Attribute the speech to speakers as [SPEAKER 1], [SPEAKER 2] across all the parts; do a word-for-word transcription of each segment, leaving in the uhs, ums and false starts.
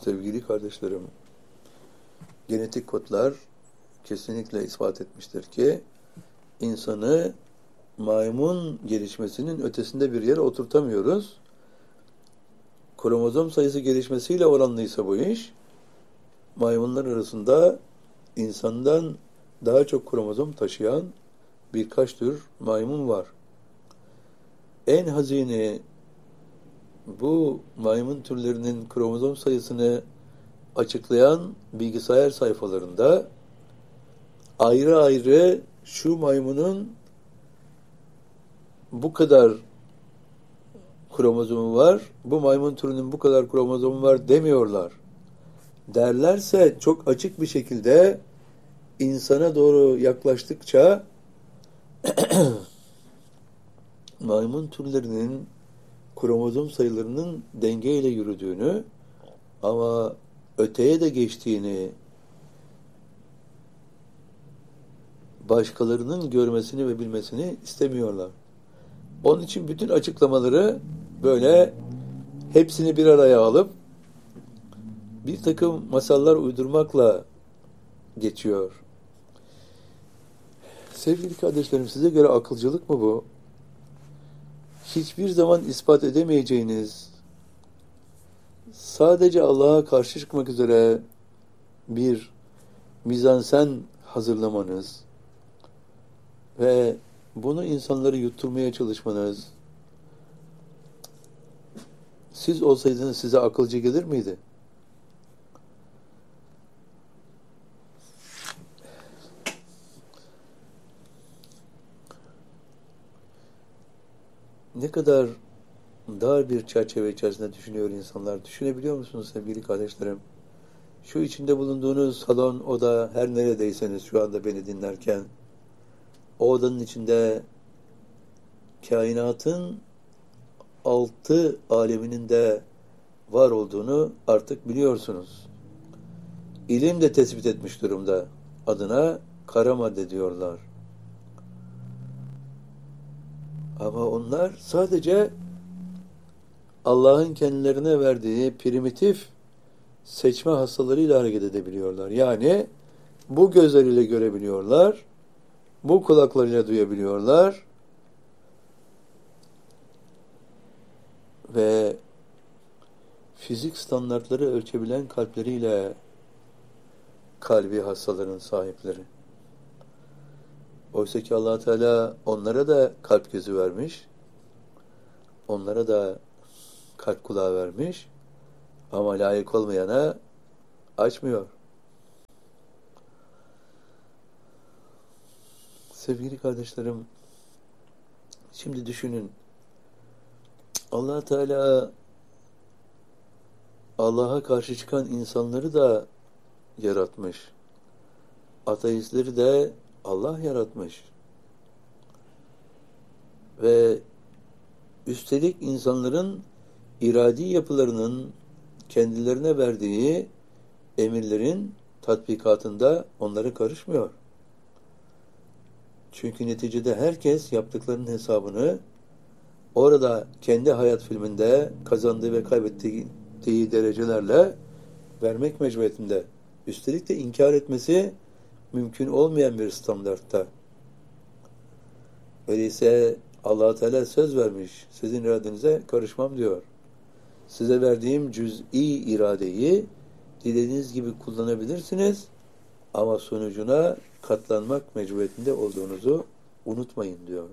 [SPEAKER 1] Sevgili kardeşlerim, genetik kodlar kesinlikle ispat etmiştir ki insanı maymun gelişmesinin ötesinde bir yere oturtamıyoruz. Kromozom sayısı gelişmesiyle oranlıysa bu iş, maymunlar arasında insandan daha çok kromozom taşıyan birkaç tür maymun var. En hazini bu maymun türlerinin kromozom sayısını açıklayan bilgisayar sayfalarında ayrı ayrı şu maymunun bu kadar kromozomu var, bu maymun türünün bu kadar kromozomu var demiyorlar. Derlerse çok açık bir şekilde insana doğru yaklaştıkça maymun türlerinin kromozom sayılarının dengeyle yürüdüğünü ama öteye de geçtiğini başkalarının görmesini ve bilmesini istemiyorlar. Onun için bütün açıklamaları böyle hepsini bir araya alıp bir takım masallar uydurmakla geçiyor. Sevgili kardeşlerim, size göre akılcılık mı bu? Hiçbir zaman ispat edemeyeceğiniz, sadece Allah'a karşı çıkmak üzere bir mizansen hazırlamanız ve bunu insanları yutturmaya çalışmanız, siz olsaydınız size akılcı gelir miydi? Ne kadar dar bir çerçeve içerisinde düşünüyor insanlar. Düşünebiliyor musunuz sevgili kardeşlerim? Şu içinde bulunduğunuz salon, oda, her neredeyseniz şu anda beni dinlerken, o odanın içinde kainatın altı aleminin de var olduğunu artık biliyorsunuz. İlim de tespit etmiş durumda. Adına kara madde diyorlar. Ama onlar sadece Allah'ın kendilerine verdiği primitif seçme hastalarıyla hareket edebiliyorlar. Yani bu gözleriyle görebiliyorlar, bu kulaklarıyla duyabiliyorlar ve fizik standartları ölçebilen kalpleriyle kalbi hastaların sahipleri. Oysa ki Allah Teala onlara da kalp gözü vermiş, onlara da kalp kulağı vermiş ama layık olmayana açmıyor. Sevgili kardeşlerim, şimdi düşünün, Allah Teala Allah'a karşı çıkan insanları da yaratmış. Ateistleri de Allah yaratmış. Ve üstelik insanların iradi yapılarının kendilerine verdiği emirlerin tatbikatında onlara karışmıyor. Çünkü neticede herkes yaptıklarının hesabını orada kendi hayat filminde kazandığı ve kaybettiği derecelerle vermek mecburiyetinde. Üstelik de inkar etmesi mümkün olmayan bir standartta. Öyleyse Allah Teala söz vermiş, sizin iradenize karışmam diyor. Size verdiğim cüz'i iradeyi dilediğiniz gibi kullanabilirsiniz ama sonucuna katlanmak mecburiyetinde olduğunuzu unutmayın diyor.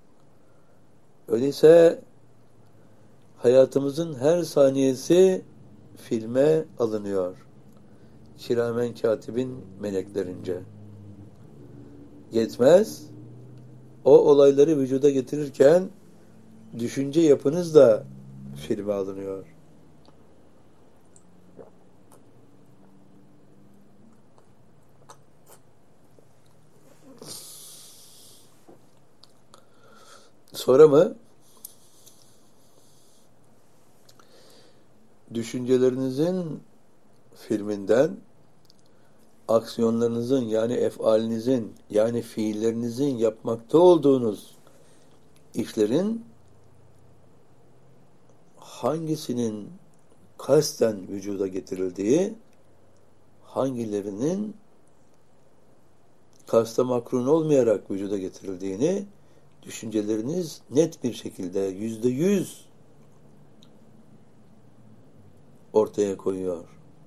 [SPEAKER 1] Öyleyse hayatımızın her saniyesi filme alınıyor. Kiramen katibin meleklerince. Yetmez, o olayları vücuda getirirken düşünce yapınız da filme alınıyor. Sonra mı? Düşüncelerinizin filminden aksiyonlarınızın yani efalinizin yani fiillerinizin yapmakta olduğunuz işlerin hangisinin kasten vücuda getirildiği, hangilerinin kasta makrun olmayarak vücuda getirildiğini düşünceleriniz net bir şekilde yüzde yüz ortaya koyuyor.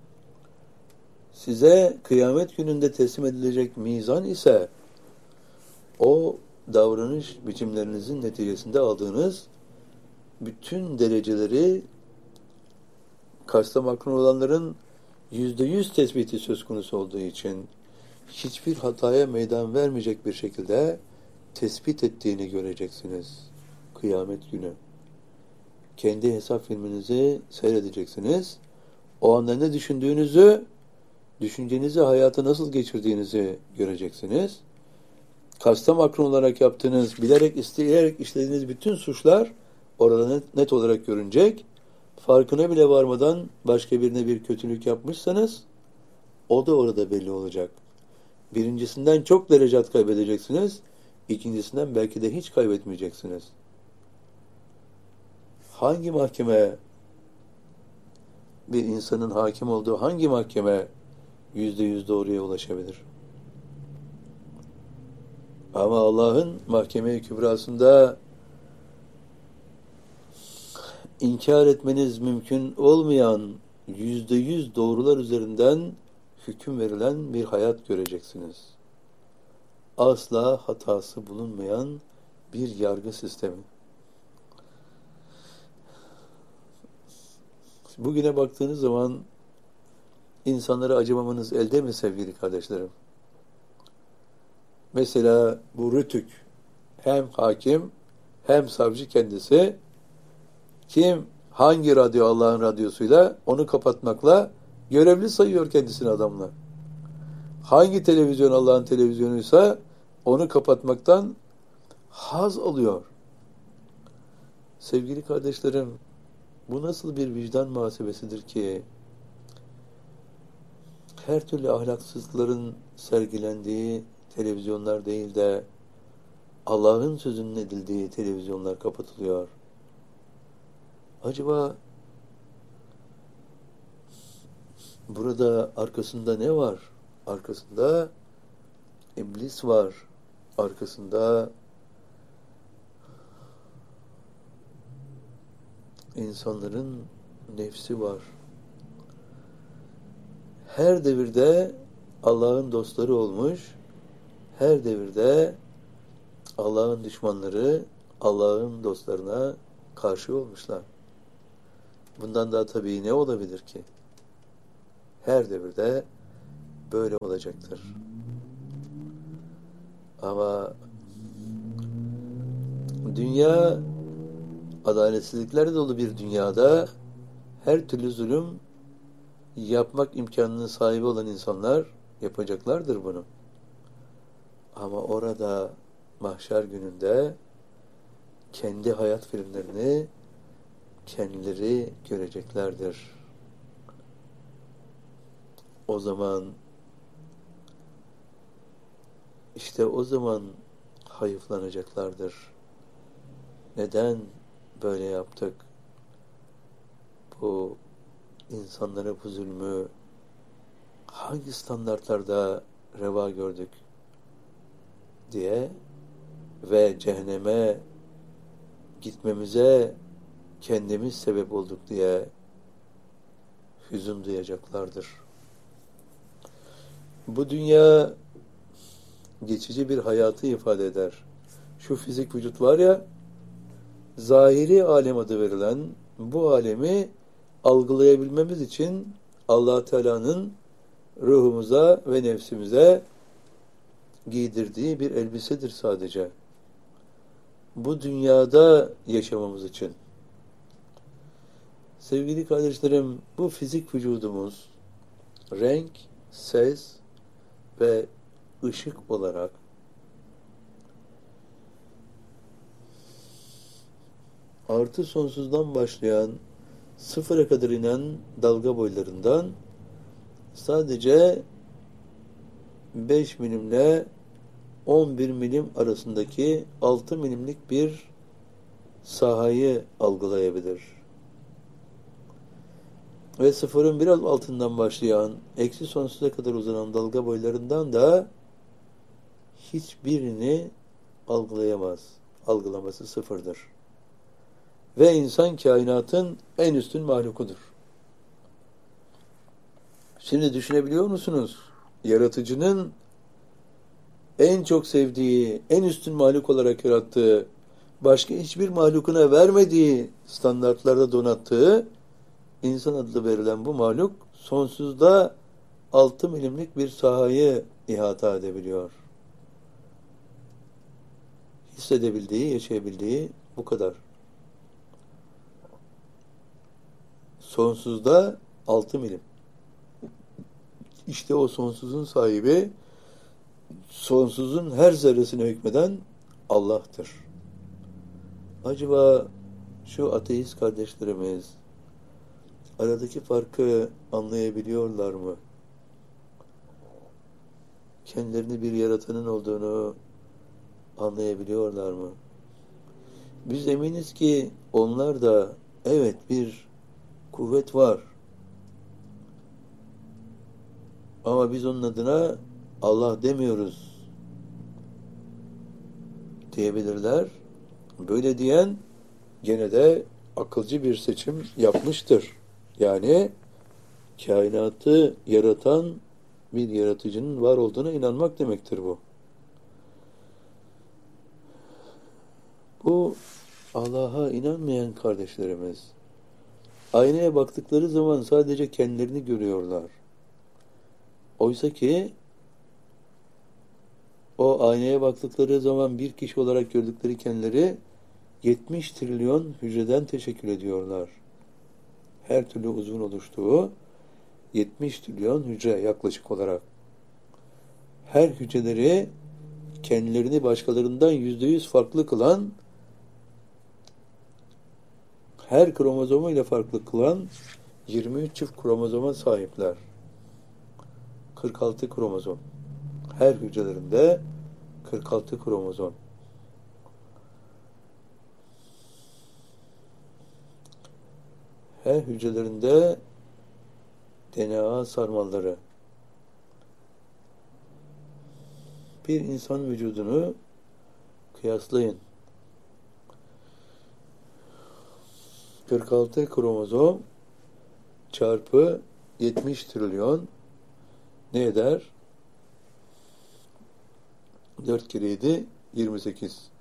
[SPEAKER 1] Size kıyamet gününde teslim edilecek mizan ise o davranış biçimlerinizin neticesinde aldığınız bütün dereceleri kasta makrun olanların yüzde yüz tespiti söz konusu olduğu için hiçbir hataya meydan vermeyecek bir şekilde tespit ettiğini göreceksiniz kıyamet günü. Kendi hesap filminizi seyredeceksiniz. O anda ne düşündüğünüzü, düşüncenizi hayata nasıl geçirdiğinizi göreceksiniz. Kasta makrun olarak yaptığınız, bilerek, isteyerek işlediğiniz bütün suçlar orada net, net olarak görünecek. Farkına bile varmadan başka birine bir kötülük yapmışsanız o da orada belli olacak. Birincisinden çok derecat kaybedeceksiniz. İkincisinden belki de hiç kaybetmeyeceksiniz. Hangi mahkeme, bir insanın hakim olduğu hangi mahkeme yüzde yüz doğruya ulaşabilir? Ama Allah'ın mahkeme-i kübrasında inkar etmeniz mümkün olmayan yüzde yüz doğrular üzerinden hüküm verilen bir hayat göreceksiniz. Asla hatası bulunmayan bir yargı sistemi. Bugüne baktığınız zaman insanlara acımamanız elde mi sevgili kardeşlerim? Mesela bu Rütük hem hakim hem savcı kendisi kim hangi radyo Allah'ın radyosuyla onu kapatmakla görevli sayıyor kendisini adamla. Hangi televizyon Allah'ın televizyonuysa onu kapatmaktan haz alıyor. Sevgili kardeşlerim, bu nasıl bir vicdan muhasebesidir ki her türlü ahlaksızlıkların sergilendiği televizyonlar değil de Allah'ın sözünün edildiği televizyonlar kapatılıyor. Acaba burada arkasında ne var? Arkasında iblis var. Arkasında insanların nefsi var. Her devirde Allah'ın dostları olmuş, her devirde Allah'ın düşmanları Allah'ın dostlarına karşı olmuşlar. Bundan daha tabii ne olabilir ki? Her devirde böyle olacaktır. Ama dünya adaletsizliklerle dolu bir dünyada her türlü zulüm yapmak imkanının sahibi olan insanlar yapacaklardır bunu. Ama orada mahşer gününde kendi hayat filmlerini kendileri göreceklerdir. O zaman işte o zaman hayıflanacaklardır. Neden böyle yaptık? Bu insanlara bu zulmü hangi standartlarda reva gördük diye ve cehenneme gitmemize kendimiz sebep olduk diye hüzün duyacaklardır. Bu dünya geçici bir hayatı ifade eder. Şu fizik vücut var ya, zahiri alem adı verilen bu alemi algılayabilmemiz için Allah Teala'nın ruhumuza ve nefsimize giydirdiği bir elbisedir sadece. Bu dünyada yaşamamız için. Sevgili kardeşlerim, bu fizik vücudumuz renk, ses ve ışık olarak artı sonsuzdan başlayan sıfıra kadar inen dalga boylarından sadece beş milimle on bir milim arasındaki altı milimlik bir sahayı algılayabilir. ve sıfırın biraz altından başlayan, eksi sonsuza kadar uzanan dalga boylarından da hiçbirini algılayamaz. Algılaması sıfırdır. Ve insan kainatın en üstün mahlukudur. Şimdi düşünebiliyor musunuz? Yaratıcının en çok sevdiği, en üstün mahluk olarak yarattığı, başka hiçbir mahlukuna vermediği standartlarda donattığı insan adlı verilen bu mahluk sonsuzda altı milimlik bir sahayı ihata edebiliyor. Hissedebildiği, yaşayabildiği bu kadar. Sonsuzda altı milim. İşte o sonsuzun sahibi, sonsuzun her zerresine hükmeden Allah'tır. Acaba şu ateist kardeşlerimiz aradaki farkı anlayabiliyorlar mı? Kendilerini bir yaratanın olduğunu anlayabiliyorlar mı? Biz eminiz ki onlar da evet bir kuvvet var. Ama biz onun adına Allah demiyoruz diyebilirler. Böyle diyen gene de akılcı bir seçim yapmıştır. Yani kainatı yaratan bir yaratıcının var olduğuna inanmak demektir bu. Bu Allah'a inanmayan kardeşlerimiz aynaya baktıkları zaman sadece kendilerini görüyorlar. Oysa ki o aynaya baktıkları zaman bir kişi olarak gördükleri kendileri yetmiş trilyon hücreden teşekkür ediyorlar. Her türlü uzun oluştuğu yetmiş trilyon hücre yaklaşık olarak. Her hücreleri kendilerini başkalarından yüzde yüz farklı kılan, her kromozomuyla farklı kılan yirmi üç çift kromozoma sahipler. kırk altı kromozom. Her hücrelerinde kırk altı kromozom. Her hücrelerinde D N A sarmalları. Bir insan vücudunu kıyaslayın. kırk altı kromozom çarpı yetmiş trilyon ne eder? dört kere yedi, yirmi sekiz.